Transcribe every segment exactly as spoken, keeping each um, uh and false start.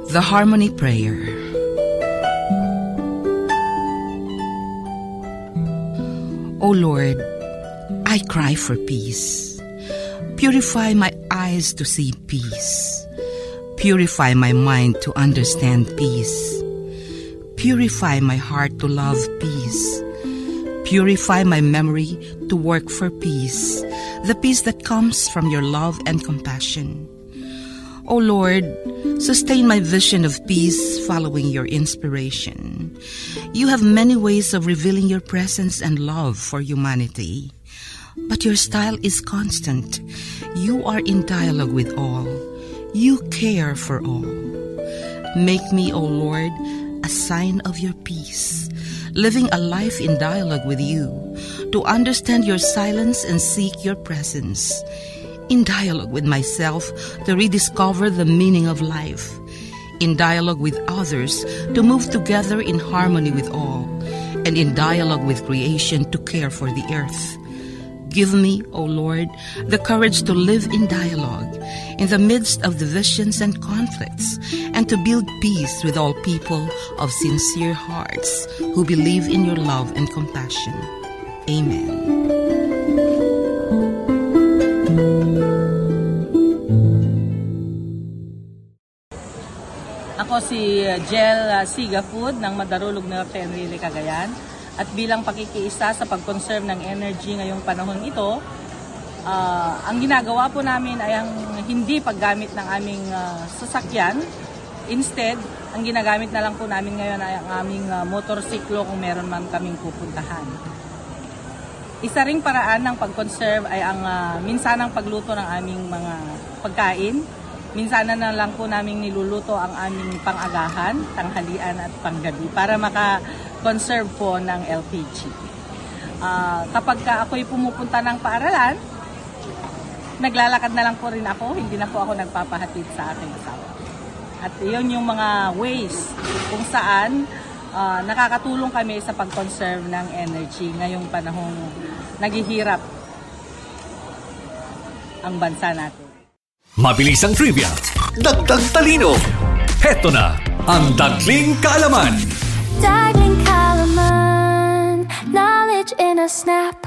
The Harmony Prayer. O Lord, I cry for peace. Purify my eyes to see peace. Purify my mind to understand peace. Purify my heart to love peace. Purify my memory to work for peace, the peace that comes from your love and compassion. O Lord, sustain my vision of peace following your inspiration. You have many ways of revealing your presence and love for humanity, but your style is constant. You are in dialogue with all. You care for all. Make me, O Lord, a sign of your peace, living a life in dialogue with you, to understand your silence and seek your presence. In dialogue with myself, to rediscover the meaning of life. In dialogue with others, to move together in harmony with all. And in dialogue with creation, to care for the earth. Give me, O Lord, the courage to live in dialogue, in the midst of divisions and conflicts, and to build peace with all people of sincere hearts who believe in your love and compassion. Amen. Ako si Jel uh, Sigafood ng Madarulog Norte, Enrile, Cagayan. At bilang pakikiisa sa pag-conserve ng energy ngayong panahon ito, uh, ang ginagawa po namin ay ang hindi paggamit ng aming uh, sasakyan. Instead, ang ginagamit na lang po namin ngayon ay ang aming uh, motorsiklo kung meron man kaming pupuntahan. Isa ring paraan ng pag-conserve ay ang uh, minsanang pagluto ng aming mga pagkain. Minsanan na lang po namin niluluto ang aming pang-agahan, tanghalian at panggabi para maka-conserve po ng L P G. Uh, kapag ka ako'y pumupunta ng paaralan, naglalakad na lang po rin ako, hindi na po ako nagpapahatid sa aking asawa. At iyon yung mga ways kung saan uh, nakakatulong kami sa pag-conserve ng energy ngayong panahong naghihirap ang bansa natin. Mabilis ang trivia, dagdag talino. Heto na ang Dagling Kaalaman. Dagling Kaalaman, knowledge in a snap.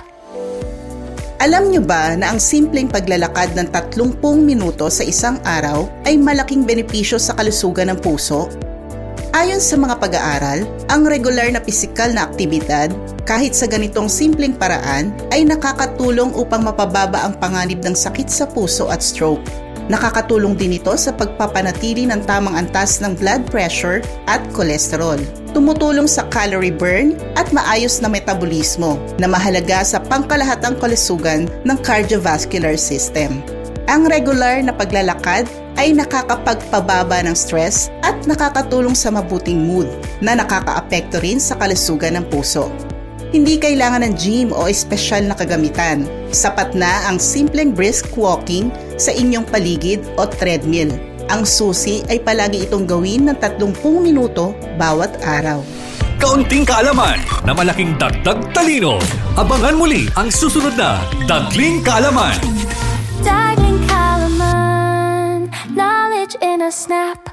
Alam nyo ba na ang simpleng paglalakad ng tatlumpung minuto sa isang araw ay malaking benepisyo sa kalusugan ng puso? Ayon sa mga pag-aaral, ang regular na pisikal na aktibidad, kahit sa ganitong simpleng paraan, ay nakakatulong upang mapababa ang panganib ng sakit sa puso at stroke. Nakakatulong din ito sa pagpapanatili ng tamang antas ng blood pressure at cholesterol. Tumutulong sa calorie burn at maayos na metabolismo na mahalaga sa pangkalahatang kalusugan ng cardiovascular system. Ang regular na paglalakad ay nakakapagpababa ng stress at nakakatulong sa mabuting mood na nakakaapekto rin sa kalusugan ng puso. Hindi kailangan ng gym o espesyal na kagamitan. Sapat na ang simpleng brisk walking sa inyong paligid o treadmill. Ang susi ay palagi itong gawin ng tatlumpung minuto bawat araw. Kaunting kaalaman na malaking dagdag talino. Abangan muli ang susunod na Dagling Kaalaman. Dagling Kaalaman, knowledge in a snap.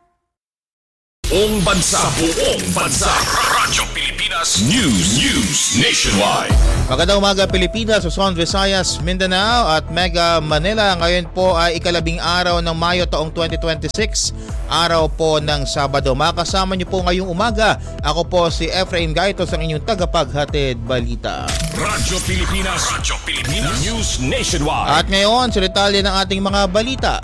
Buong bansa, buong bansa. Radyo Pilipinas News, News Nationwide. Magandang umaga Pilipinas, Luzon, Visayas, Mindanao at Mega Manila. Ngayon po ay ikalabing araw ng Mayo taong twenty twenty-six. Araw po ng Sabado. Makasama niyo po ngayong umaga. Ako po si Efrain Gaitos, ang inyong tagapaghatid balita. Radyo Pilipinas, Radyo Pilipinas News Nationwide. At ngayon, sa detalye ng ating mga balita.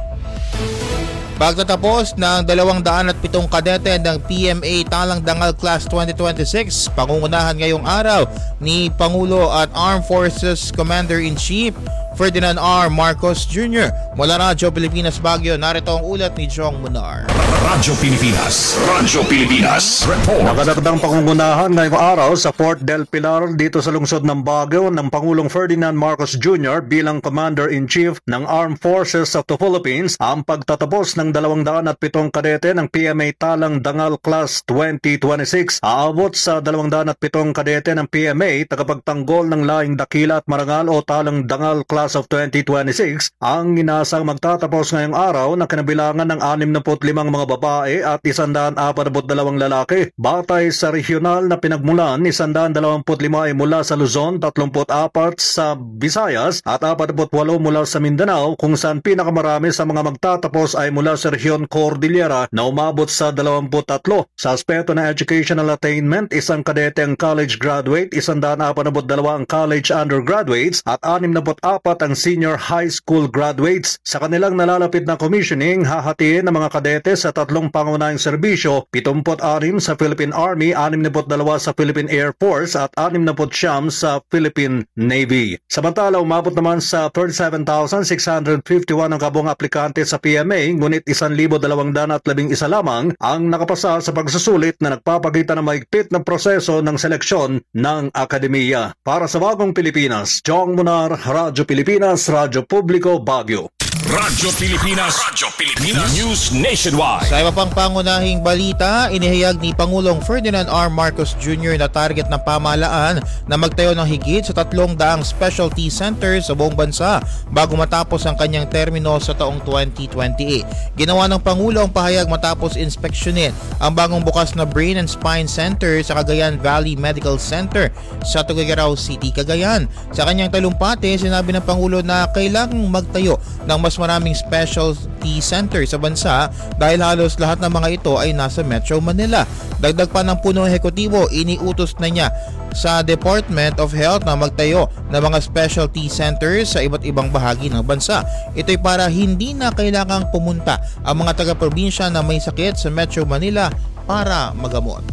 Pagtatapos ng dalawang daan at pitong kadete ng P M A Talang Dangal Class twenty twenty-six, pangungunahan ngayong araw ni Pangulo at Armed Forces Commander-in-Chief Ferdinand R. Marcos Junior Mula Radyo Pilipinas Baguio, narito ang ulat ni Jong Munar. Radyo Pilipinas, Radyo Pilipinas Report. Naganapang pangungunahan ngayong araw sa Fort del Pilar dito sa lungsod ng Baguio ng Pangulong Ferdinand Marcos Junior bilang Commander-in-Chief ng Armed Forces of the Philippines ang pagtatapos ng dalawang daan at pitong kadete ng P M A Talang Dangal Class twenty twenty-six. Aabot sa dalawang daan at pitong kadete ng P M A tagapagtanggol ng Laing Dakila at Marangal o Talang Dangal Class class of twenty twenty-six ang inaasang magtatapos ngayong araw na kinabilangan ng anim na limang mga babae at one hundred forty-two lalaki. Batay sa regional na pinagmulan, one hundred twenty-five ay mula sa Luzon, thirty-four sa Visayas at forty-eight mula sa Mindanao, kung saan pinakamarami sa mga magtatapos ay mula sa Region Cordillera na umabot sa twenty-three. Sa aspeto ng educational attainment, isang kadete ang college graduate, one hundred forty-two ang college undergraduates at sixty-four ang senior high school graduates. Sa kanilang nalalapit na commissioning, hahatiin ng mga kadete sa tatlong pangunahing serbisyo, seventy-six sa Philippine Army, sixty-two sa Philippine Air Force at sixty-nine sa Philippine Navy. Samantala, umabot naman sa thirty-seven thousand six hundred fifty-one ang kabuang aplikante sa P M A, ngunit one thousand two hundred eleven lamang ang nakapasa sa pagsusulit na nagpapakita ng maigpit na proseso ng seleksyon ng akademiya. Para sa Bagong Pilipinas, Jong Munar, Radyo Pilipinas, Radyo Publiko, Baguio. Radyo Pilipinas, Radyo Pilipinas, News Nationwide. Sa iba pang pangunahing balita, inihayag ni Pangulong Ferdinand R. Marcos Junior na target ng pamahalaan na magtayo ng higit sa tatlong daang specialty centers sa buong bansa bago matapos ang kanyang termino sa taong twenty twenty-eight. Ginawa ng Pangulo ang pahayag matapos inspeksyonin ang bagong bukas na Brain and Spine Center sa Cagayan Valley Medical Center sa Tuguegarao City, Cagayan. Sa kanyang talumpati, sinabi ng Pangulo na kailangang magtayo ng mas maraming specialty center sa bansa dahil halos lahat ng mga ito ay nasa Metro Manila. Dagdag pa ng punong ehekutibo, iniutos na niya sa Department of Health na magtayo ng mga specialty centers sa iba't ibang bahagi ng bansa. Ito'y para hindi na kailangang pumunta ang mga taga-probinsya na may sakit sa Metro Manila para magamot.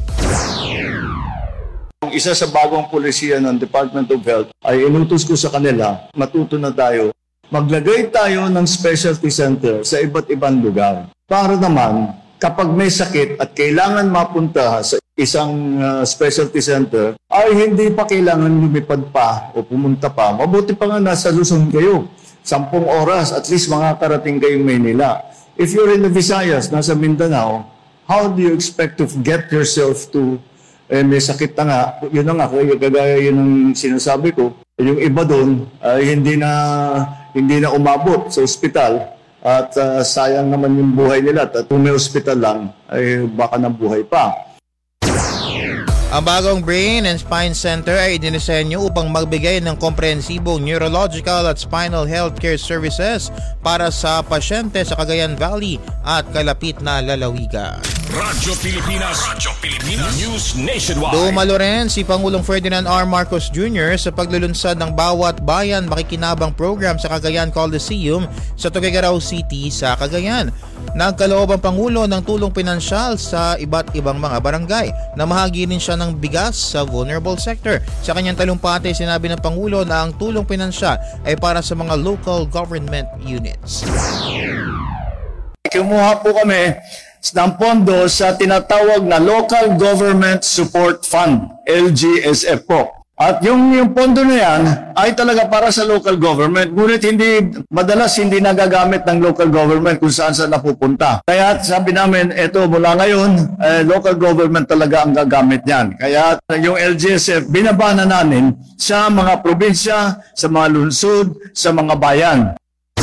Isa sa bagong polisiya ng Department of Health ay inutos ko sa kanila, matuto na tayo, maglagay tayo ng specialty center sa iba't ibang lugar. Para naman, kapag may sakit at kailangan mapunta sa isang uh, specialty center, ay hindi pa kailangan lumipad pa o pumunta pa. Mabuti pa nga nasa Luzon kayo. Sampung oras, at least makakarating kayong Maynila. If you're in the Visayas, nasa Mindanao, how do you expect to get yourself to eh, may sakit na nga? Yun na nga, kagaya yun ang sinasabi ko. Yung iba doon ay hindi na hindi na umabot sa ospital at uh, sayang naman yung buhay nila at kung may ospital lang ay baka nabuhay pa. Ang bagong Brain and Spine Center ay idinisenyo upang magbigay ng komprehensibong neurological at spinal healthcare services para sa pasyente sa Cagayan Valley at kalapit na lalawigan. Radyo Pilipinas, Radyo Pilipinas, News Nationwide. Dumalo rin si Pangulong Ferdinand R. Marcos Junior sa paglulunsad ng Bawat Bayan Makikinabang program sa Cagayan Coliseum sa Tuguegarao City sa Cagayan. Nagkaloob ang Pangulo ng tulong pinansyal sa iba't ibang mga barangay na mahagi rin siya ng bigas sa vulnerable sector. Sa kanyang talumpati, sinabi ng Pangulo na ang tulong pinansyal ay para sa mga local government units. Kumuha po kami ng pondo sa tinatawag na Local Government Support Fund, L G S F po. At yung, yung pondo na yan ay talaga para sa local government, ngunit hindi, madalas hindi nagagamit ng local government kung saan saan napupunta. Kaya sabi namin, eto mula ngayon, eh, local government talaga ang gagamit niyan. Kaya yung L G S F, binabana namin sa mga probinsya, sa mga lungsod, sa mga bayan.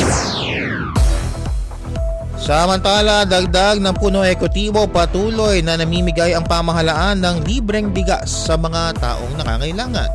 Samantala, dagdag ng puno ekotibo, patuloy na namimigay ang pamahalaan ng libreng bigas sa mga taong nangangailangan.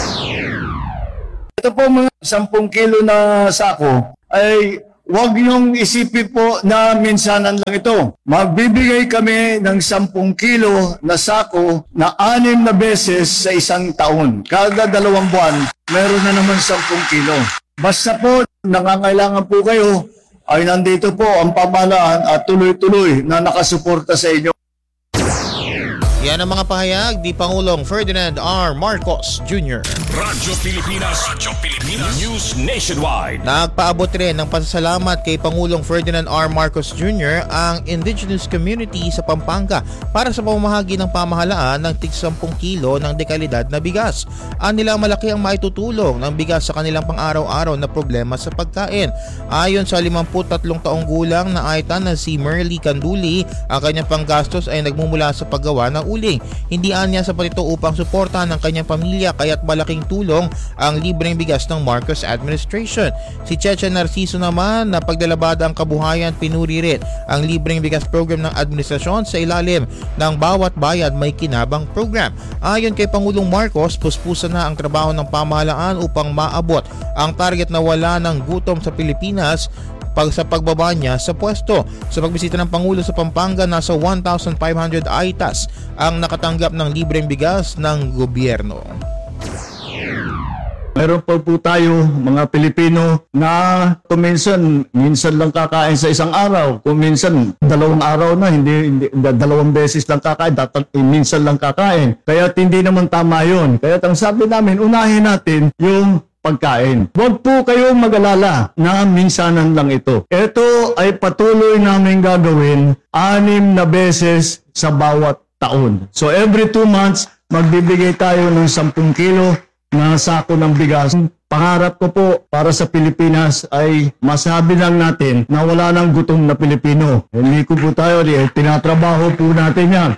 Ito po mga sampung kilo na sako ay huwag niyong isipin po na minsanan lang ito. Magbibigay kami ng sampung kilo na sako na anim na beses sa isang taon. Kada dalawang buwan, meron na naman sampung kilo. Basta po, nangangailangan po kayo, ay nandito po ang pamahalaan at tuloy-tuloy na nakasuporta sa inyo. Yan ang mga pahayag ni Pangulong Ferdinand R. Marcos Junior Radyo Pilipinas, Radyo Pilipinas, News Nationwide. Nagpaabot rin ng pasasalamat kay Pangulong Ferdinand R. Marcos Junior ang indigenous community sa Pampanga para sa pamamahagi ng pamahalaan ng tig sampung kilo ng dekalidad na bigas. Anila malaki ang maitutulong ng bigas sa kanilang pang-araw-araw na problema sa pagkain. Ayon sa limampu't tatlong taong gulang na Aitan na si Merly Canduli, ang kanyang panggastos ay nagmumula sa paggawa ng schooling. Hindi anya sapat ito upang suportahan ang kanyang pamilya kaya't malaking tulong ang libreng bigas ng Marcos administration. Si Cheche Narciso naman na paglalabada ang kabuhayan, pinuri rin ang libreng bigas program ng administrasyon sa ilalim ng bawat bayad may kinabang program. Ayon kay Pangulong Marcos, puspusan na ang trabaho ng pamahalaan upang maabot ang target na wala ng gutom sa Pilipinas pag sa pagbaba niya sa pwesto. Sa pagbisita ng Pangulo sa Pampanga, nasa one thousand five hundred aitas ang nakatanggap ng libreng bigas ng gobyerno. Meron pa po tayo mga Pilipino na kuminsan, minsan lang kakain sa isang araw. Kung minsan, dalawang araw na, hindi, hindi dalawang beses lang kakain, dapat eh, minsan lang kakain. Kaya hindi naman tama yun. Kaya ang sabi namin, unahin natin yung pagkain. Huwag po kayong mag-alala na minsanan lang ito. Ito ay patuloy namin gagawin anim na beses sa bawat taon. So every two months, magbibigay tayo ng ten kilo na sako ng bigas. Pangarap ko po para sa Pilipinas ay masabi lang natin na wala nang gutom na Pilipino. Hindi ko po tayo, eh, tinatrabaho po natin yan.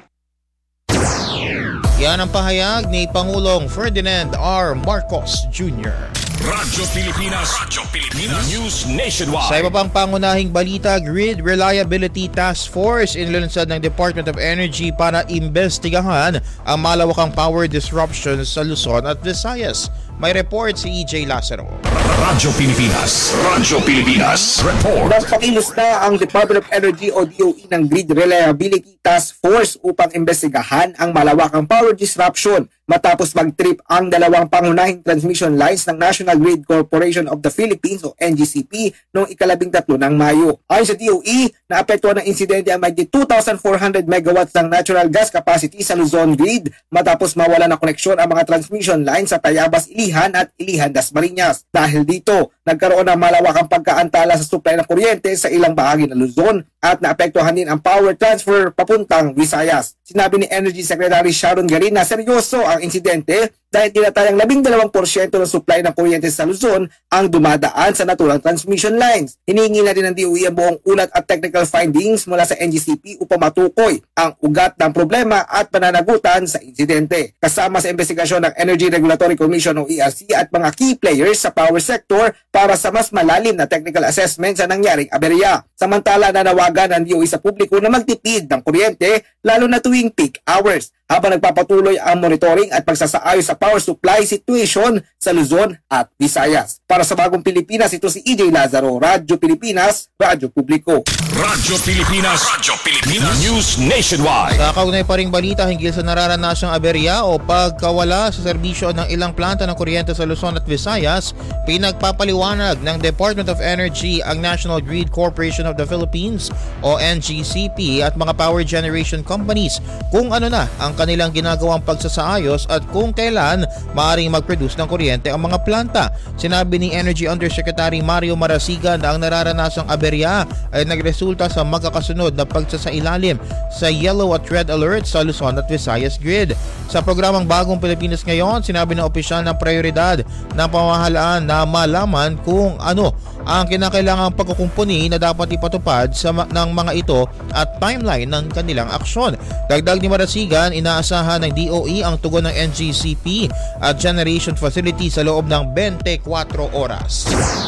Yan ang pahayag ni Pangulong Ferdinand R. Marcos Junior Radyo Pilipinas, Radyo Pilipinas News Nationwide. Sa iba pang pangunahing balita, Grid Reliability Task Force inilunsad ng Department of Energy para imbestigahan ang malawakang power disruptions sa Luzon at Visayas. May report si E J Lazaro. Radyo Pilipinas, Radyo Pilipinas Report. Nagpakilos na ang Department of Energy o D O E ng Grid Reliability Task Force upang imbestigahan ang malawakang power disruption matapos mag-trip ang dalawang pangunahing transmission lines ng National Grid Corporation of the Philippines o N G C P noong ikalabing tatlo ng Mayo. Ayon sa D O E, naapektuhan ng insidente ang mahigit two thousand four hundred megawatts ng natural gas capacity sa Luzon Grid matapos mawala ng koneksyon ang mga transmission lines sa Tayabas, Ilihan at Ilihan, Dasmariñas. Dahil dito, nagkaroon ng malawakang pagkaantala sa supply ng kuryente sa ilang bahagi ng Luzon at naapektuhan din ang power transfer papuntang Visayas. Sinabi ni Energy Secretary Sharon Garin na seryoso ang insidente dahil tinatayang labing dalawang porsyento ng supply ng kuryente sa Luzon ang dumadaan sa natural transmission lines. Hinihingi na din ng D O E ang buong ulat at technical findings mula sa N G C P upang matukoy ang ugat ng problema at pananagutan sa insidente. Kasama sa investigasyon ng Energy Regulatory Commission o E R C at mga key players sa power sector para sa mas malalim na technical assessment sa nangyaring aberya. Samantala, nanawagan ng D O E sa publiko na magtipid ng kuryente lalo na tuwing peak hours habang nagpapatuloy ang monitoring at pagsasaayos sa power supply situation sa Luzon at Visayas. Para sa Bagong Pilipinas, ito si E J Lazaro, Radyo Pilipinas, Radyo Publiko. Radyo Pilipinas, Radyo Pilipinas News Nationwide. Sa kaugnay pa ring balita hinggil sa nararanasang aberya o pagkawala sa serbisyo ng ilang planta ng kuryente sa Luzon at Visayas, pinagpapaliwanag ng Department of Energy ang National Grid Corporation of the Philippines o N G C P at mga power generation companies kung ano na ang kanilang ginagawang pagsasaayos at kung kailan maaaring mag-produce ng kuryente ang mga planta. Sinabi ni Energy Undersecretary Mario Marasigan na ang nararanasang aberya ay nagresulta sa magkakasunod na pagsasailalim sa yellow at red alert sa Luzon at Visayas grid. Sa programang Bagong Pilipinas Ngayon, sinabi ng opisyal na prioridad ng pamahalaan na malaman kung ano ang kinakailangang pagkukumpuni na dapat ipatupad sa ma- ng mga ito at timeline ng kanilang aksyon. Dagdag ni Marasigan, inaasahan ng D O E ang tugon ng N G C P at generation facility sa loob ng twenty-four oras.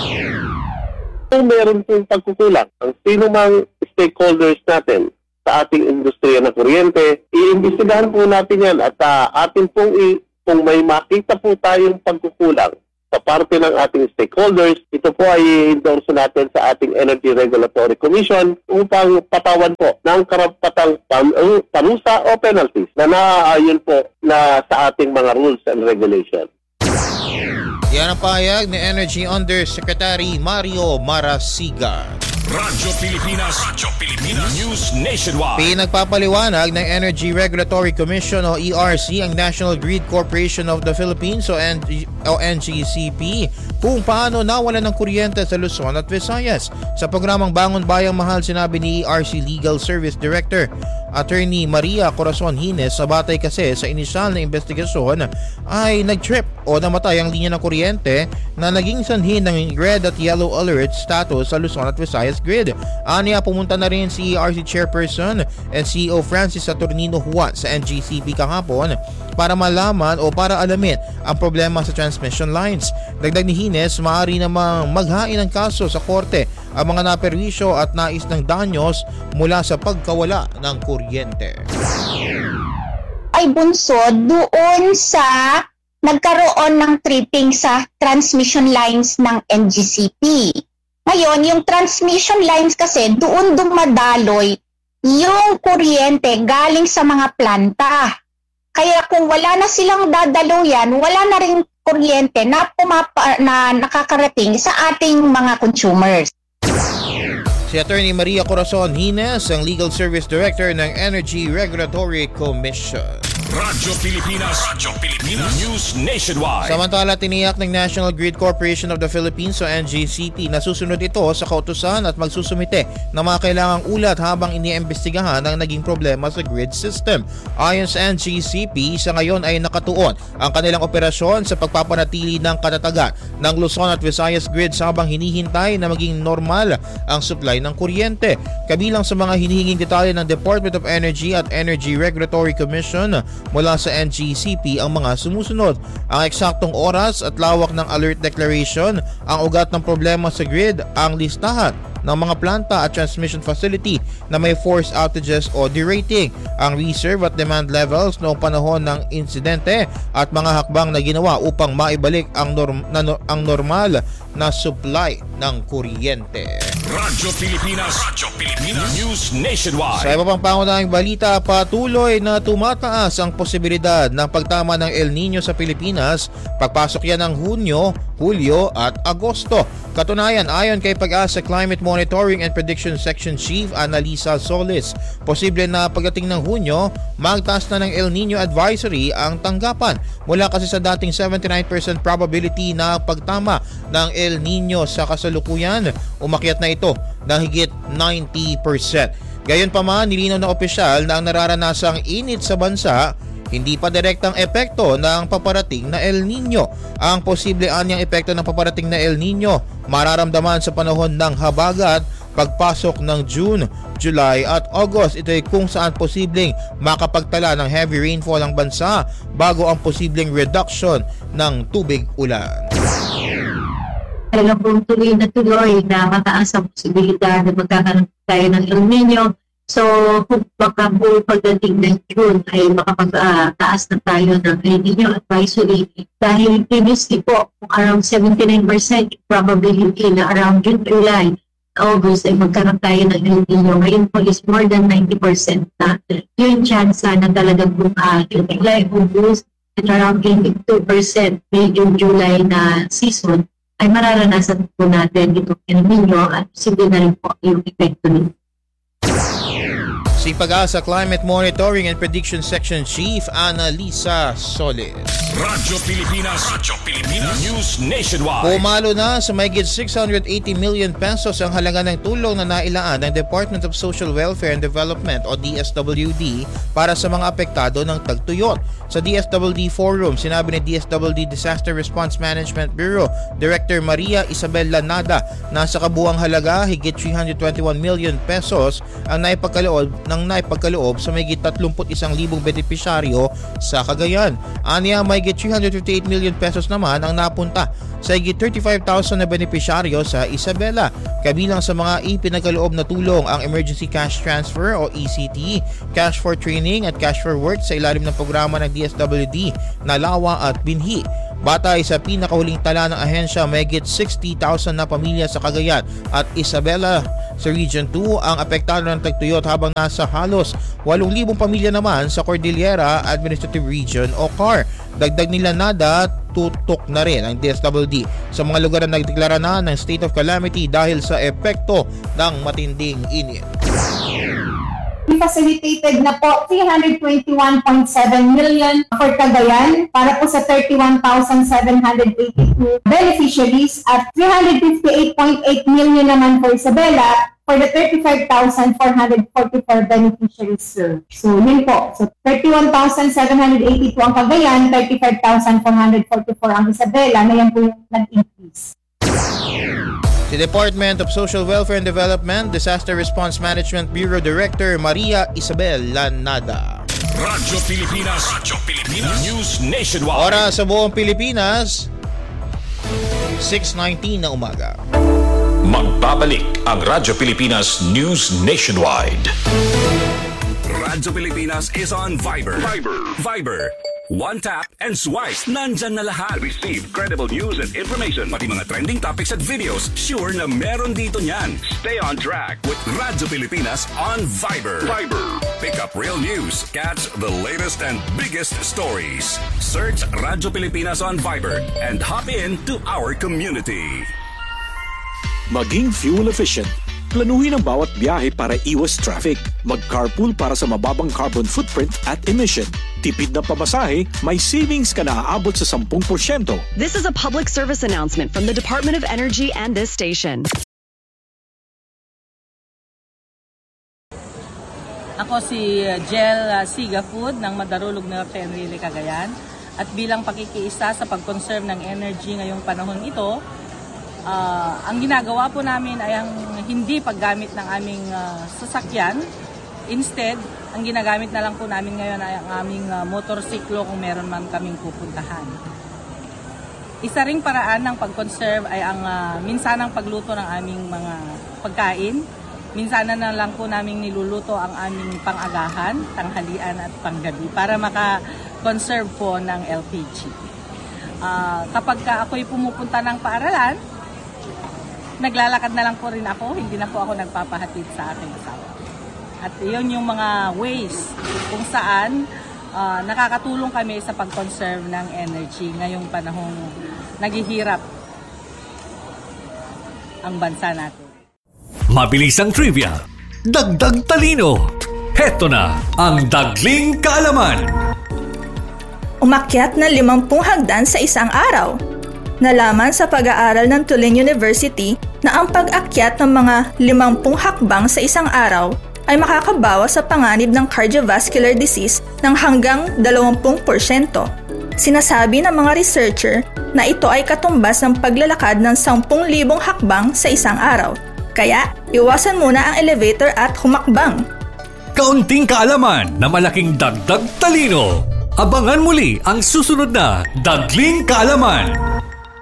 Kung meron pong pagkukulang, ang sino mang stakeholders natin sa ating industriya ng kuryente, iimbestigahan po natin yan at uh, atin pong i- kung may makita po tayong pagkukulang sa parte ng ating stakeholders, ito po ay i-endorse natin sa ating Energy Regulatory Commission upang patawan po ng karapatang parusa o penalties na naaayon po na sa ating mga rules and regulations. Yan ang pahayag ni Energy Undersecretary Mario Marasigan. Radyo Pilipinas, Radyo Pilipinas News Nationwide. Pinagpapaliwanag ng Energy Regulatory Commission o E R C ang National Grid Corporation of the Philippines o, N G- o N G C P kung paano nawalan ng kuryente sa Luzon at Visayas. Sa programang Bangon Bayang Mahal, sinabi ni E R C Legal Service Director Attorney Maria Corazon Hines na batay kasi sa inisyal na investigasyon ay nag-trip o namatay ang linya ng kuryente na naging sanhi ng red at yellow alert status sa Luzon at Visayas grid. Aniya, pumunta na rin si E R C Chairperson and C E O Francis Saturnino Juan sa N G C P kahapon para malaman o para alamin ang problema sa transmission lines. Dagdag ni Hines, maaari namang maghain ng kaso sa korte ang mga naperwisyo at nais ng danyos mula sa pagkawala ng kuryente. Ay bunso, doon sa nagkaroon ng tripping sa transmission lines ng N G C P. Ngayon, yung transmission lines kasi doon dumadaloy yung kuryente galing sa mga planta. Kaya kung wala na silang dadaluyan, wala na rin kuryente na, pumapa, na nakakarating sa ating mga consumers. Si Attorney Maria Corazon Hines, ang Legal Service Director ng Energy Regulatory Commission. Radyo Pilipinas, Radyo Pilipinas News Nationwide. Samantala, tiniyak ng National Grid Corporation of the Philippines o N G C P na susunod ito sa kautusan at magsusumite ng mga kailangang ulat habang iniimbestigahan ang naging problema sa grid system. Ayon sa N G C P, sa ngayon ay nakatuon ang kanilang operasyon sa pagpapanatili ng katatagan ng Luzon at Visayas grids habang hinihintay na maging normal ang supply ng kuryente. Kabilang sa mga hinihinging detalye ng Department of Energy at Energy Regulatory Commission mula sa N G C P ang mga sumusunod: ang eksaktong oras at lawak ng alert declaration, ang ugat ng problema sa grid, ang listahan ng mga planta at transmission facility na may force outages o derating, ang reserve at demand levels noong panahon ng insidente at mga hakbang na ginawa upang maibalik ang, norm, na, ang normal na supply ng kuryente. Radyo Pilipinas, Radyo Pilipinas News Nationwide. Sa iba pang pangunahing balita, patuloy na tumataas ang posibilidad ng pagtama ng El Nino sa Pilipinas pagpasok yan ng Hunyo, Hulyo at Agosto. Katunayan, ayon kay Pag-asa Climate Monitoring and Prediction Section Chief Annalisa Solis, posible na pagdating ng Hunyo, magtaas na ng El Nino Advisory ang tanggapan. Mula kasi sa dating seventy-nine percent probability na pagtama ng El Nino sa kasalukuyan, umakyat na ito ng higit ninety percent. Gayunpaman, nilinaw na opisyal na ang nararanasang init sa bansa hindi pa direktang epekto ng paparating na El Nino. Ang posible anyang epekto ng paparating na El Nino mararamdaman sa panahon ng habagat pagpasok ng June, July at August. Ito ay kung saan posibleng makapagtala ng heavy rainfall ang bansa bago ang posibleng reduction ng tubig ulan. Talagang pong tuloy na tuloy na mataas ang posibilidad na magkakaroon tayo ng El Nino. So, kung baka po pagdating ng June ay makapagtaas uh, na tayo ng El Nino Advisory dahil previously po kung around seventy-nine percent probability na around June, July, August ay magkaroon tayo ng El Nino. Ngayon po is more than ninety percent na yung chance na talagang kung uh, July, August at around eighty-two percent May, June, July na season ay mararanasan po natin itong El Nino at posible na rin po yung epekto nito. Si Pag-asa Climate Monitoring and Prediction Section Chief Annalisa Solis. Radyo Pilipinas, Radyo Pilipinas News Nationwide. Pumalo na sa mahigit six hundred eighty million pesos ang halaga ng tulong na nailaan ng Department of Social Welfare and Development o D S W D para sa mga apektado ng tagtuyot. Sa D S W D Forum, sinabi ni D S W D Disaster Response Management Bureau Director Maria Isabel Lanada na sa kabuang halaga higit three hundred twenty-one million pesos ang naipagkaloob ng naipagkaloob sa mahigit thirty-one thousand benepisyaryo sa Cagayan. Aniya, mahigit three hundred fifty-eight million pesos naman ang napunta sa higit thirty-five thousand na benepisyaryo sa Isabela. Kabilang sa mga ipinagkaloob na tulong ang Emergency Cash Transfer o E C T, Cash for Training at Cash for Work sa ilalim ng programa ng D S W D na Lawa at Binhi. Batay sa pinakahuling tala ng ahensya, mahigit sixty thousand na pamilya sa Cagayan at Isabela sa Region two ang apektado ng tagtuyot habang nasa halos eight thousand pamilya naman sa Cordillera Administrative Region o C A R. Dagdag nila nada, tutok na rin ang D S W D sa mga lugar na nagdeklara na ng state of calamity dahil sa epekto ng matinding init. May facilitated na po three hundred twenty-one point seven million for Cagayan para po sa thirty-one thousand seven hundred eighty-two beneficiaries at three hundred fifty-eight point eight million naman for Isabela for the thirty-five thousand four hundred forty-four beneficiaries served. So yun po. So thirty-one thousand seven hundred eighty-two ang Cagayan, thirty-five thousand four hundred forty-four ang Isabela, na yan po yung nag-increase. Si Department of Social Welfare and Development Disaster Response Management Bureau Director Maria Isabel Lanada. Radyo Pilipinas, Radyo Pilipinas News Nationwide. Oras sa buong Pilipinas, six nineteen na umaga. Magbabalik ang Radyo Pilipinas News Nationwide. Radyo Pilipinas is on Viber. Viber. Viber. One tap and swipe. Nandyan na lahat. Receive credible news and information. Pati mga trending topics at videos. Sure na meron dito niyan. Stay on track with Radyo Pilipinas on Viber. Viber. Pick up real news. Catch the latest and biggest stories. Search Radyo Pilipinas on Viber and hop in to our community. Maging fuel efficient. Planuhin ang bawat biyahe para iwas traffic. Mag-carpool para sa mababang carbon footprint at emission. Tipid na pamasahe, may savings ka na aabot sa ten percent. This is a public service announcement from the Department of Energy and this station. Ako si Jel Sigafood ng Madarulog Norte, Enrile, Cagayan. At bilang pakikiisa sa pag-conserve ng energy ngayong panahon ito, Uh, ang ginagawa po namin ay ang hindi paggamit ng aming uh, sasakyan. Instead, ang ginagamit na lang po namin ngayon ay ang aming uh, motorsiklo kung meron man kaming pupuntahan. Isa ring paraan ng pag-conserve ay ang uh, minsanang pagluto ng aming mga pagkain. Minsanan na lang po namin niluluto ang aming pang-agahan, tanghalian at panggabi para maka-conserve po ng L P G. Uh, kapag ka ako'y pumupunta ng paaralan, naglalakad na lang po rin ako, hindi na po ako nagpapahatid sa aking asawa. At iyon yung mga ways kung saan uh, nakakatulong kami sa pag-conserve ng energy ngayong panahong naghihirap ang bansa natin. Mabilis ang trivia, dagdag talino. Heto na ang Dagling Kaalaman. Umakyat na limampung hagdan sa isang araw. Nalaman sa pag-aaral ng Tulane University na ang pag-akyat ng mga limampung hakbang sa isang araw ay makakabawas sa panganib ng cardiovascular disease ng hanggang dalawampu porsyento. Sinasabi ng mga researcher na ito ay katumbas ng paglalakad ng sampung libong hakbang sa isang araw. Kaya, iwasan muna ang elevator at humakbang. Kaunting kaalaman na malaking dagdag talino. Abangan muli ang susunod na Dagling Kaalaman.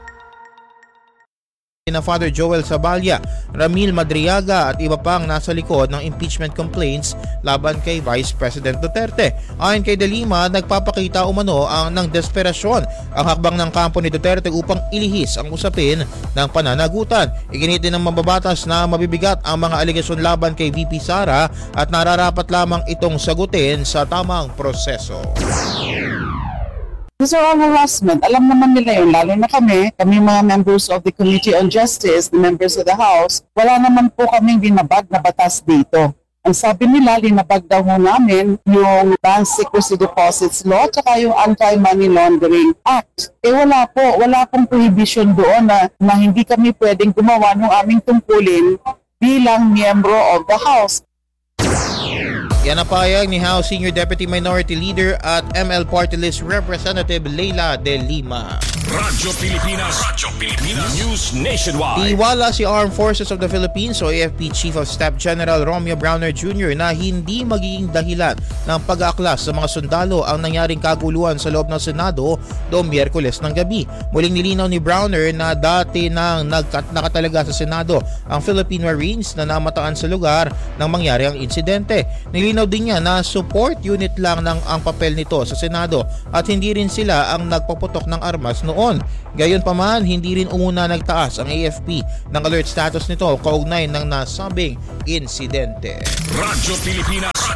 Na Father Joel Sabalya, Ramil Madriaga at iba pang nasa likod ng impeachment complaints laban kay Vice President Duterte. Ayon kay De Lima, nagpapakita umano ang ng desperasyon ang hakbang ng kampo ni Duterte upang ilihis ang usapin ng pananagutan. Iginitin ng mababatas na mabibigat ang mga alegasyon laban kay V P Sara at nararapat lamang itong sagutin sa tamang proseso. These are all harassment. Alam naman nila yun, lalo na kami, kami mga members of the Committee on Justice, the members of the House, wala naman po kaming linabag na batas dito. Ang sabi nila, linabag daw mo namin yung Bank Secrecy Deposits Law at yung Anti-Money Laundering Act. Eh wala po, wala pong prohibition doon na, na hindi kami pwedeng gumawa ng aming tungkulin bilang miyembro of the House. Yan ang pahayag ni House Senior Deputy Minority Leader at M L Party List Representative Leila De Lima. Radyo Pilipinas, Radyo Pilipinas News Nationwide. Iwala si Armed Forces of the Philippines o A F P Chief of Staff General Romeo Browner Junior na hindi magiging dahilan ng pag-aaklas sa mga sundalo ang nangyaring kaguluhan sa loob ng Senado noong Miyerkules ng gabi. Muling nilinaw ni Browner na dati nang nagkat- nakatalaga sa Senado ang Philippine Marines na namataan sa lugar nang mangyari ang insidente. Nilinaw din niya na support unit lang ng ang papel nito sa Senado at hindi rin sila ang nagpaputok ng armas noon. Gayunpaman, hindi rin umuna nagtaas ang A F P ng alert status nito kaugnay ng nasabing insidente. Radyo Pilipinas,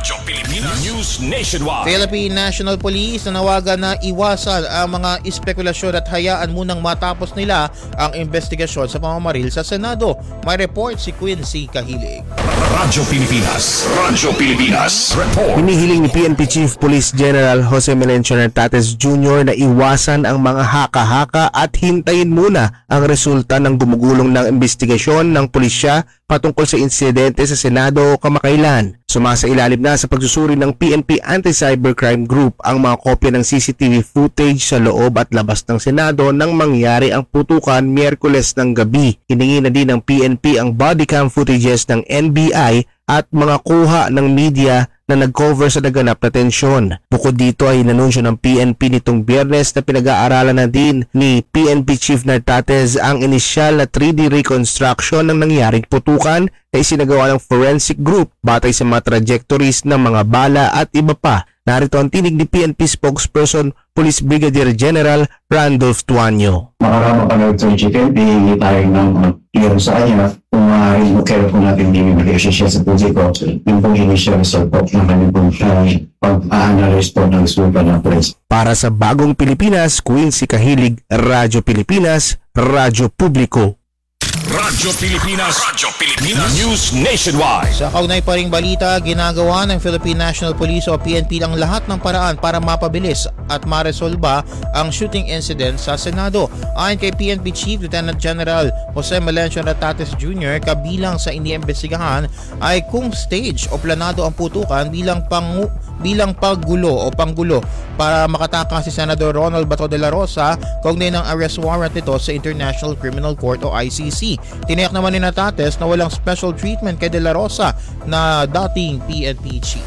Radyo Pilipinas News Nationwide. Philippine National Police nanawagan na iwasan ang mga espekulasyon at hayaan munang matapos nila ang investigasyon sa pamamaril sa Senado. May report si Quincy Kahilig. Radyo Pilipinas. Radyo Pilipinas. Report. Hinihiling ni P N P Chief Police General Jose Melencio Nartates Junior na iwasan ang mga haka-haka at hintayin muna ang resulta ng gumugulong ng investigasyon ng pulisya patungkol sa insidente sa Senado kamakailan. Sumasailalim na sa pagsusuri ng P N P Anti-Cybercrime Group ang mga kopya ng C C T V footage sa loob at labas ng Senado nang mangyari ang putukan Miyerkules ng gabi. Hiningi na din ng P N P ang body cam footages ng N B I at mga kuha ng media na nag-cover sa naganap na tensyon. Bukod dito ay inanunsyo ng P N P nitong Biyernes na pinag-aaralan na din ni P N P Chief Nartates ang inisyal na three D reconstruction ng nangyaring putukan na isinagawa ng forensic group batay sa mga trajectories ng mga bala at iba pa. Narito ang tinig ni P N P spokesperson Police Brigadier General Randolph Tuanyo. Makarama panood sa G P N P, hindi tayo ng clear sa kanya kung uh, kaya po natin bibigay siya sa publiko. Yung pong initial result po ng kanyang pong pag-analyze po ng sulpa ng press. Para sa Bagong Pilipinas, Quincy Kahilig, Radyo Pilipinas, Radyo Publiko. Radyo Pilipinas. Radyo Pilipinas News Nationwide. Sa kaunay pa ring balita, ginagawa ng Philippine National Police o P N P ang lahat ng paraan para mapabilis at maresolba ang shooting incident sa Senado. Ayon kay P N P Chief Lieutenant General Jose Melencio Nartates Junior, kabilang sa iniimbestigahan ay kung stage o planado ang putukan bilang pangu bilang paggulo o panggulo para makatakas si Senador Ronald Bato de la Rosa kaugnay ng arrest warrant nito sa International Criminal Court o I C C. Tiniyak naman ni Nartates na walang special treatment kay de la Rosa na dating P N P chief.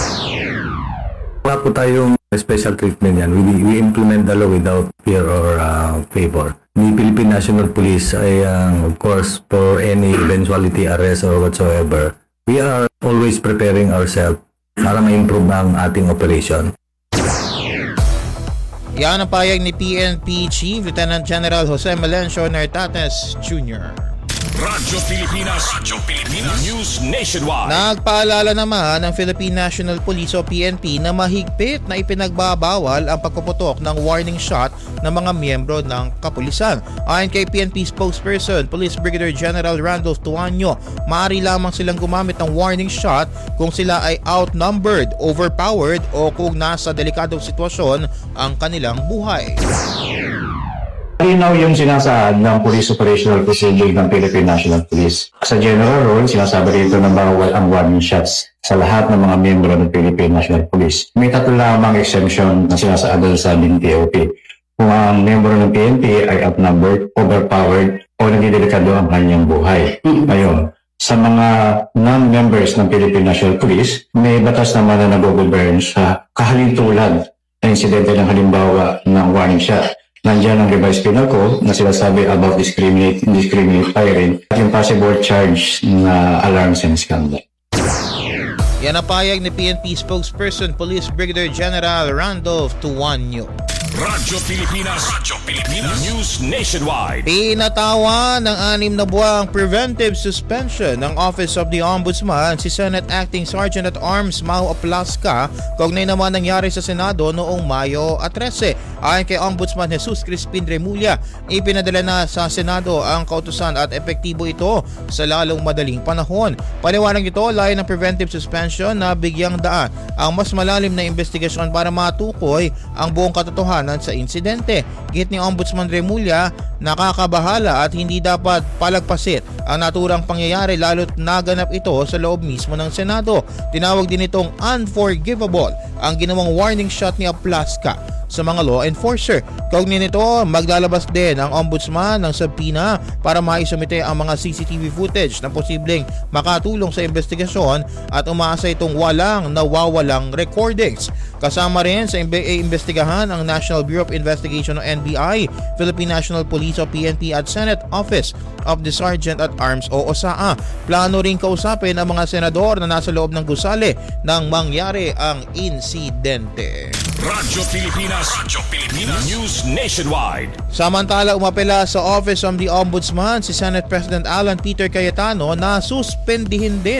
Wala po tayong special treatment yan. We, we implement the law without fear or uh, favor. The Philippine National Police ay uh, of course for any eventuality arrest or whatsoever, we are always preparing ourselves para ma-improve ang ating operation. Yan ang payag ni P N P Chief Lieutenant General Jose Melencio Nartates Junior Radyo Pilipinas. Radyo Pilipinas News Nationwide. Nagpaalala naman ng Philippine National Police o P N P na mahigpit na ipinagbabawal ang pagpuputok ng warning shot ng mga miyembro ng kapulisan. Ayon kay P N P spokesperson Police Brigadier General Randolph Tuanyo, maaari lamang silang gumamit ng warning shot kung sila ay outnumbered, overpowered o kung nasa delikadong sitwasyon ang kanilang buhay. Malinaw yung sinasaad ng Police Operational Procedure ng Philippine National Police. Sa general rule, sinasabi rito na bawal ang warning shots sa lahat ng mga miyembro ng Philippine National Police. May tatlo lamang exemption na sinasaad sa D T O P. Kung ang miyembro ng P N P ay outnumbered, overpowered, o nagdidelikado ang kanyang buhay. Ngayon, sa mga non-members ng Philippine National Police, may batas naman na nag-govern sa kahalintulad na insidente ng halimbawa ng warning shot. Nandiyan ang revised penal code na sinasabi about discriminate, indiscriminate firing at yung possible charge na alarms and misconduct. Yan ang payag ni P N P spokesperson Police Brigadier General Randolph Tuanyo. Radyo Pilipinas. Radyo Pilipinas News Nationwide. Pinatawa ng anim na buwang preventive suspension ng Office of the Ombudsman si Senate Acting Sergeant at Arms Mau Aplasca kaugnay naman nangyari sa Senado noong Mayo trese. Ayon kay Ombudsman Jesus Crispin Remulla, ipinadala na sa Senado ang kautusan at epektibo ito sa lalong madaling panahon. Paliwanag ito, layo ng preventive suspension na bigyang daan ang mas malalim na investigasyon para matukoy ang buong katotohanan sa insidente. Git ni Ombudsman Remulla, nakakabahala at hindi dapat palagpasit ang naturang pangyayari lalo't naganap ito sa loob mismo ng Senado. Tinawag din itong unforgivable ang ginawang warning shot ni Aplasca sa mga law enforcer. Kaugnay nito, maglalabas din ang Ombudsman ng subpoena para maisumite ang mga C C T V footage na posibleng makatulong sa investigasyon at umaasa itong walang nawawalang recordings. Kasama rin sa imbestigahan ang National Bureau of Investigation o N B I, Philippine National Police o P N P at Senate Office of the Sergeant at Arms o O S A A. Plano rin kausapin ang mga senador na nasa loob ng gusali nang mangyari ang insidente. Radyo Pilipinas. Radyo Pilipinas News Nationwide. Samantala, umapela sa Office of the Ombudsman si Senate President Alan Peter Cayetano na suspendihin din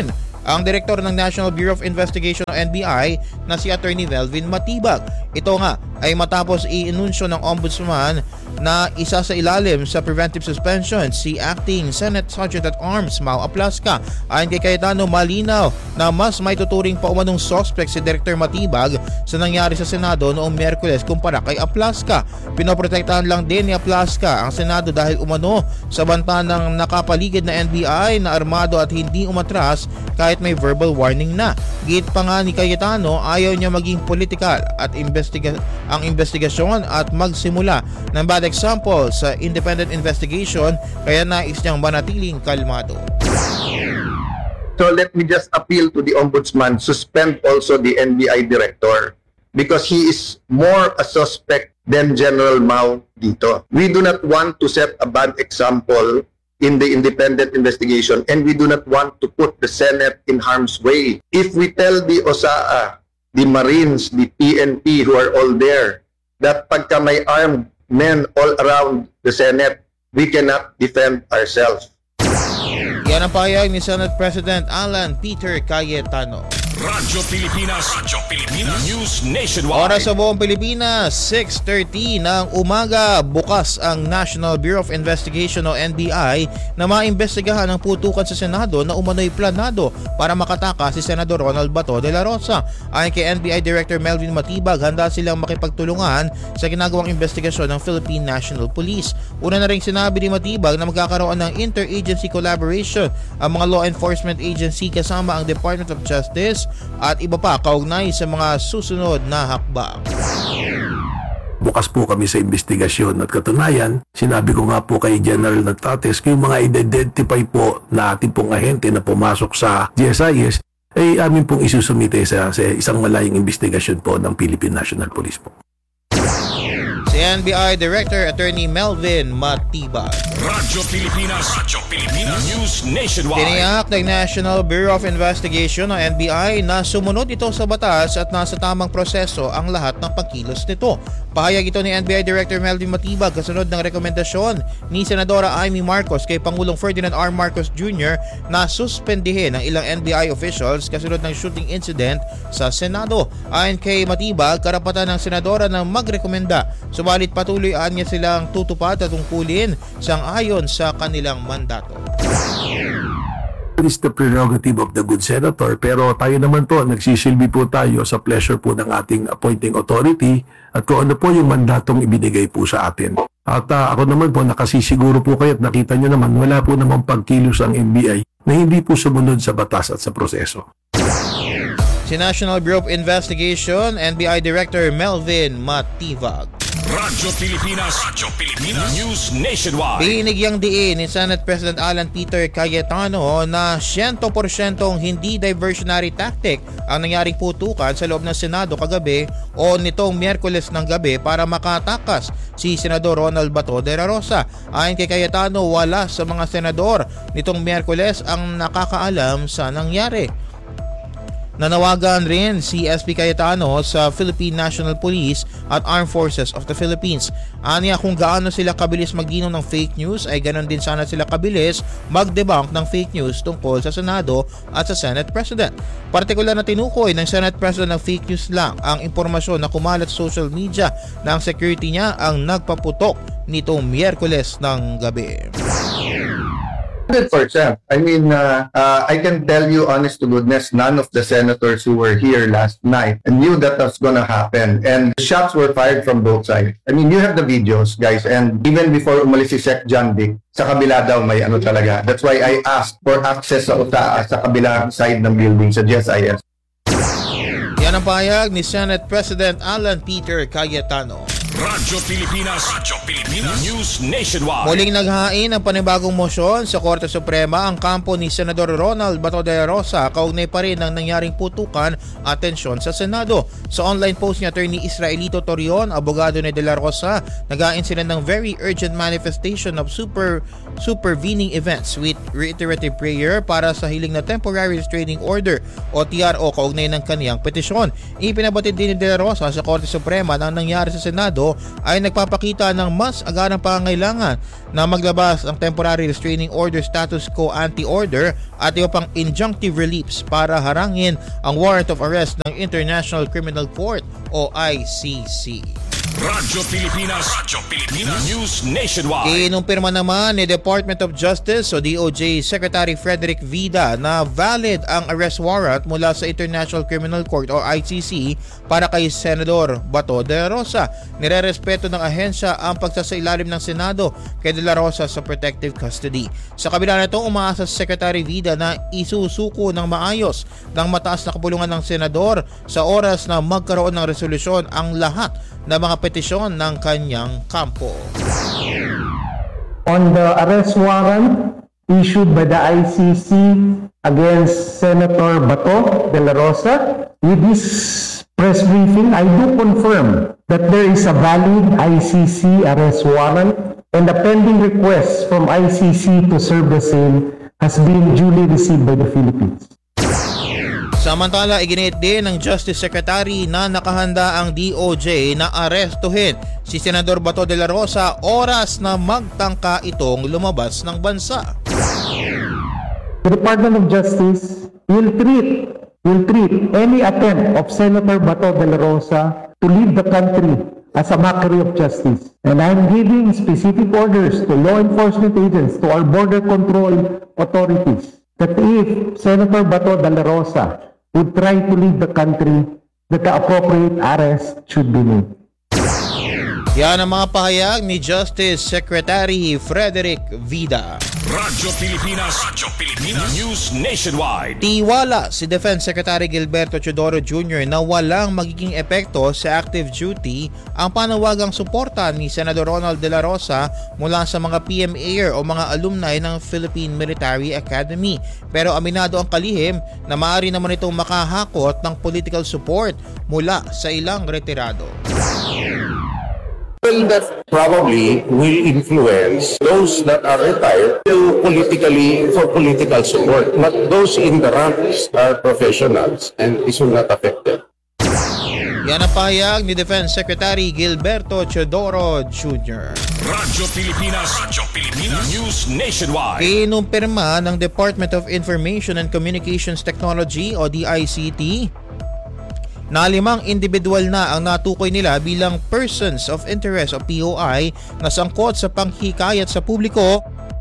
ang Direktor ng National Bureau of Investigation o N B I na si Attorney Melvin Matibag. Ito nga ay matapos i-inunsyo ng Ombudsman na isa sa ilalim sa preventive suspension si Acting Senate Sergeant at Arms Mau Aplaska. Ayon kay Cayetano, malinaw na mas may tuturing pa umanong suspect si Director Matibag sa nangyari sa Senado noong Miyerkules kumpara kay Aplaska. Pinoprotektahan lang din ni Aplaska ang Senado dahil umano sa banta ng nakapaligid na N B I na armado at hindi umatras kahit may verbal warning na. Git pa nga ni Cayetano, ayaw niya maging political at investiga- ang investigasyon at magsimula ng bad example sa independent investigation, kaya nais niyang manatiling kalmado. So let me just appeal to the Ombudsman, suspend also the N B I Director because he is more a suspect than General Mau dito. We do not want to set a bad example in the independent investigation and we do not want to put the Senate in harm's way. If we tell the O S A A, the Marines, the P N P who are all there, that pagka may armed men all around the Senate, we cannot defend ourselves. Yan ang pahayag ni Senate President Alan Peter Cayetano. Radyo Pilipinas, Radyo Pilipinas News Nationwide. Oras sa buong Pilipinas, six thirty ng umaga. Bukas ang National Bureau of Investigation o N B I na maimbestigahan ang putukan sa Senado na umano'y planado para makatakas si Senador Ronald Bato de la Rosa. Ayon kay N B I Director Melvin Matibag, handa silang makipagtulungan sa ginagawang investigasyon ng Philippine National Police. Una na rin sinabi ni Matibag na magkakaroon ng interagency collaboration ang mga law enforcement agency kasama ang Department of Justice at iba pa kaugnay sa mga susunod na hakbang. Bukas po kami sa investigasyon at katunayan, sinabi ko nga po kay General Natates, yung mga identify po na ating pong ahente na pumasok sa G S I S ay amin pong isusumite sa, sa isang malayang investigasyon po ng Philippine National Police po. Si N B I Director Attorney Melvin Matibag. Radyo Pilipinas, Radyo Pilipinas News Nationwide. Tiniyak ng National Bureau of Investigation o N B I na sumunod ito sa batas at nasa tamang proseso ang lahat ng pagkilos nito. Pahayag ito ni N B I Director Melvin Matibag kasunod ng rekomendasyon ni Senadora Amy Marcos kay Pangulong Ferdinand R. Marcos Junior na suspendihin ang ilang N B I officials kasunod ng shooting incident sa Senado. Ayon kay Matibag, karapatan ng Senadora na magrekomenda, subalit patuloy niya silang tutupad at tungkulin sang-ayon sa kanilang mandato. It is the prerogative of the good senator, pero tayo naman po, nagsisilbi po tayo sa pleasure po ng ating appointing authority at kung ano po yung mandatong ibinigay po sa atin. At uh, ako naman po, nakasisiguro po kayo at nakita nyo naman, wala po namang pagkilos ang N B I na hindi po sumunod sa batas at sa proseso. Si National Bureau of Investigation, N B I Director Melvin Matibag. Radyo Pilipinas, Radyo Pilipinas News Nationwide. Binigyang diin ni Senate President Alan Peter Cayetano na one hundred percent hindi diversionary tactic ang nangyaring putukan sa loob ng Senado kagabi o nitong Miyerkules ng gabi para makatakas si Senador Ronald Bato de la Rosa. Ayon kay Cayetano, wala sa mga senador nitong Miyerkules ang nakakaalam sa nangyari. Nanawagan rin si S P Cayetano sa Philippine National Police at Armed Forces of the Philippines. Aniya, kung gaano sila kabilis magginom ng fake news ay ganon din sana sila kabilis mag-debunk ng fake news tungkol sa Senado at sa Senate President. Partikular na tinukoy ng Senate President ng fake news lang ang impormasyon na kumalat sa social media na ang security niya ang nagpaputok nitong Miyerkules ng gabi. one hundred percent. I mean, uh, uh, I can tell you honest to goodness, none of the senators who were here last night knew that was going to happen. And shots were fired from both sides. I mean, you have the videos, guys. And even before umalis si Sec John Dick, sa kabila daw may ano talaga. That's why I asked for access sa U T A sa kabilang side ng building sa G S I S. Yan ang pahayag ni Senate President Alan Peter Cayetano. Radyo Pilipinas, Radyo Pilipinas News Nationwide. Muling naghain ng panibagong mosyon sa Korte Suprema ang kampo ni Senador Ronald Bato de la Rosa kaugnay pa rin ng nangyaring putukan at tensyon sa Senado. Sa online post ni Attorney Israelito Torion, abogado ni de la Rosa, naghain sila ng very urgent manifestation of super supervening events with reiterative prayer para sa hiling na temporary restraining order o T R O kaugnay ng kaniyang petisyon. Ipinabatid din ni de la Rosa sa Korte Suprema na nangyari sa Senado ito ay nagpapakita ng mas agarang pangangailangan na maglabas ang temporary restraining order, status quo anti-order at iba pang injunctive reliefs para harangin ang warrant of arrest ng International Criminal Court o I C C. Radyo Pilipinas, Radyo Pilipinas News Nationwide. Kinumpirma naman ni Department of Justice o D O J Secretary Frederick Vida na valid ang arrest warrant mula sa International Criminal Court o I C C para kay Senador Bato de la Rosa. Nirerespeto ng ahensya ang pagsasailalim ng Senado kay de la Rosa sa protective custody. Sa kabila nito, umaasa sa Secretary Vida na isusuko ng maayos ng mataas na kapulungan ng Senador sa oras na magkaroon ng resolusyon ang lahat na mga petisyon ng kanyang kampo. On the arrest warrant issued by the I C C against Senator Bato de la Rosa, with this press briefing, I do confirm that there is a valid I C C arrest warrant and the pending request from I C C to serve the same has been duly received by the Philippines. Samantala, iginit din ng Justice Secretary na nakahanda ang D O J na arestuhin si Senador Bato de la Rosa oras na magtangka itong lumabas ng bansa. The Department of Justice will treat will treat any attempt of Senator Bato de la Rosa to leave the country as a mockery of justice. And I'm giving specific orders to law enforcement agents, to our border control authorities, that if Senator Bato de la Rosa would try to leave the country, that the appropriate arrest should be made. Yan ang mga pahayag ni Justice Secretary Frederick Vida. Radyo Pilipinas, Radyo Pilipinas News Nationwide. Tiwala si Defense Secretary Gilberto Teodoro Junior na walang magiging epekto sa active duty ang panawagang suporta ni Senador Ronald de la Rosa mula sa mga P M A o mga alumni ng Philippine Military Academy. Pero aminado ang kalihim na maaari naman itong makahakot ng political support mula sa ilang retirado. Well, that probably will influence those that are retired to politically, for political support. But those in the ranks are professionals and this will not affect them. Yan ang pahayag ni Defense Secretary Gilberto Teodoro Junior Radyo Pilipinas, Radyo Pilipinas News Nationwide. Kinumpirma ng Department of Information and Communications Technology o D I C T na limang individual na ang natukoy nila bilang persons of interest o P O I na sangkot sa panghikayat sa publiko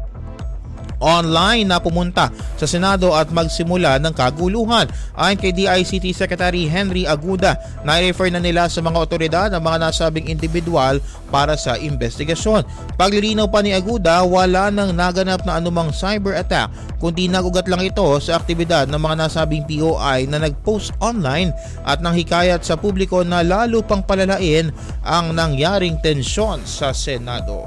online na pumunta sa Senado at magsimula ng kaguluhan. Ayon kay D I C T Secretary Henry Aguda, na-refer na nila sa mga otoridad ang mga nasabing individual para sa investigasyon. Paglilinaw pa ni Aguda, wala nang naganap na anumang cyber attack, kundi nagugat lang ito sa aktibidad ng mga nasabing P O I na nag-post online at nang hikayat sa publiko na lalo pang palalain ang nangyaring tensyon sa Senado.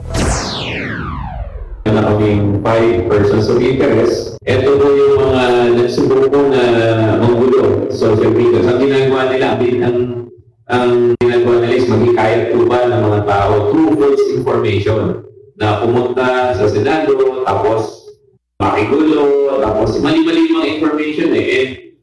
Na kaming five persons of interest. Ito po yung mga nagsubok na manggulo sa social media. Ang ginagawa nila, ang, ang ginagawa nila is maghikayat po ba ng mga tao through false information na pumunta sa Senado, tapos makigulo, tapos mali-mali mga information eh. And